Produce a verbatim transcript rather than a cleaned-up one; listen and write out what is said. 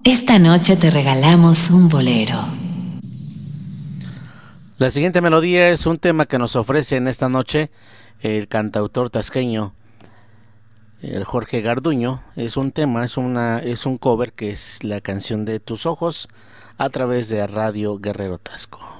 Esta noche te regalamos un bolero. La siguiente melodía es un tema que nos ofrece en esta noche el cantautor tasqueño, el Jorge Garduño. Es un tema, es, una, es un cover que es la canción de Tus Ojos a través de Radio Guerrero Tasco.